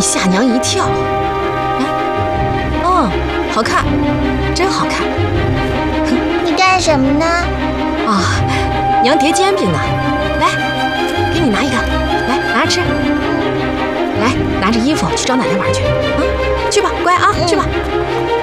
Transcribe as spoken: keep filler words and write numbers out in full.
吓娘一跳。哎，哦，好看，真好看。 你干什么呢？ 啊，娘叠煎饼呢。来，给你拿一个，来拿着吃。来，拿着衣服去找奶奶玩去。啊，去吧，乖啊，去吧。